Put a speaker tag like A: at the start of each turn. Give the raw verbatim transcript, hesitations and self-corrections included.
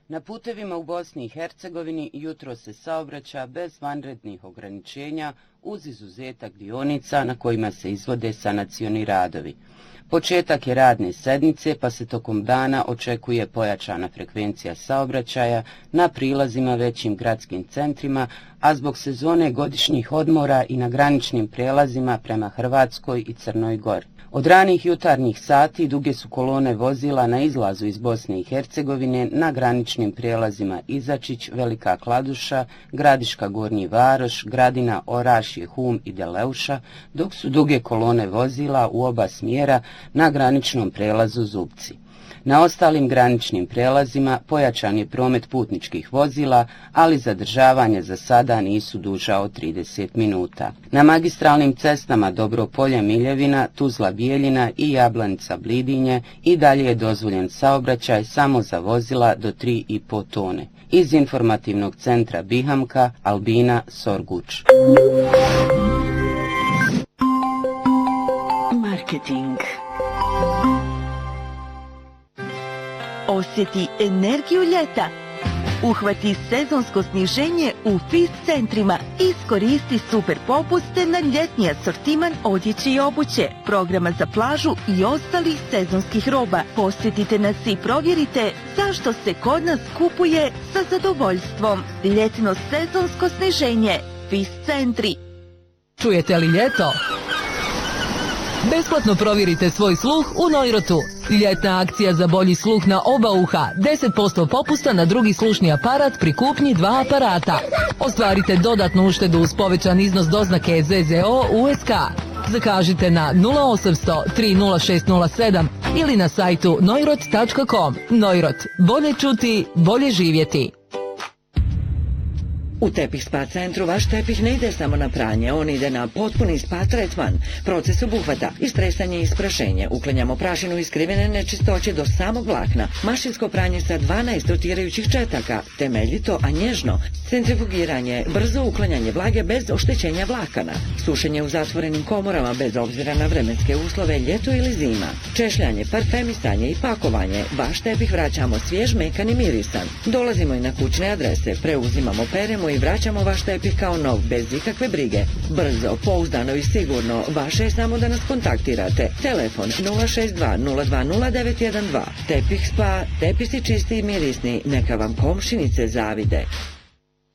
A: Na putevima u Bosni i Hercegovini jutro se saobraća bez vanrednih ograničenja uz izuzetak dionica na kojima se izvode sanacioni radovi. Početak je radne sedmice pa se tokom dana očekuje pojačana frekvencija saobraćaja na prilazima većim gradskim centrima, a zbog sezone godišnjih odmora i na graničnim prijelazima prema Hrvatskoj i Crnoj Gori. Od ranih jutarnjih sati duge su kolone vozila na izlazu iz Bosne i Hercegovine na graničnim prijelazima Izačić, Velika Kladuša, Gradiška Gornji Varoš, Gradina, Orašje, Hum i Deleuša, dok su duge kolone vozila u oba smjera na graničnom prijelazu Zubci. Na ostalim graničnim prijelazima pojačan je promet putničkih vozila, ali zadržavanje za sada nisu duža od trideset minuta. Na magistralnim cestama Dobropolje Miljevina, Tuzla Bijeljina i Jablanica Blidinje i dalje je dozvoljen saobraćaj samo za vozila do tri i po tone. Iz informativnog centra Bihamka, Albina Sorguč.
B: Marketing. Osjeti energiju ljeta. Uhvati sezonsko sniženje u Fist centrima. Iskoristi super popuste na ljetni asortiman odjeće i obuće, programa za plažu i ostalih sezonskih roba. Posjetite nas i provjerite zašto se kod nas kupuje sa zadovoljstvom. Ljetno sezonsko sniženje. Fist centri.
C: Čujete li ljeto? Besplatno provjerite svoj sluh u Neurotu. Ljetna akcija za bolji sluh na oba uha. deset posto popusta na drugi slušni aparat pri kupnji dva aparata. Ostvarite dodatnu uštedu uz povećan iznos doznake Z Z O U S K. Zakažite na nula osamsto tri nula šest nula sedam ili na sajtu neurot tačka com. Neurot. Bolje čuti, bolje živjeti.
D: U Tepih spa centru vaš tepih ne ide samo na pranje, on ide na potpuni spa tretman. Proces obuhvata istresanje i isprašenje, uklanjamo prašinu i skrivene nečistoće do samog vlakna, mašinsko pranje sa dvanaest rotirajućih četaka, temeljito, a nježno, centrifugiranje, brzo uklanjanje vlage bez oštećenja vlakana, sušenje u zatvorenim komorama bez obzira na vremenske uslove, ljeto ili zima, češljanje, parfemisanje i pakovanje, vaš tepih vraćamo svjež, mekan i mirisan. Dolazimo i na kućne adrese, preuzimamo peremu i vraćamo vaš tepih kao nov, bez ikakve brige. Brzo, pouzdano i sigurno, vaše je samo da nas kontaktirate. Telefon nula šest dva nula dva nula devet jedan dva. Tepih spa, tepisi čisti i mirisni, neka vam komšinice zavide.